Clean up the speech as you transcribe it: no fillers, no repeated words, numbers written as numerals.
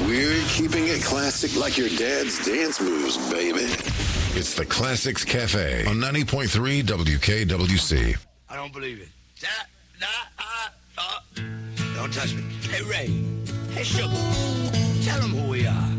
We're keeping it classic like your dad's dance moves, baby. It's the Classics Cafe on 90.3 WKWC. I don't believe it. Don't touch me. Hey, Ray. Hey, Sugar. Tell them who we are.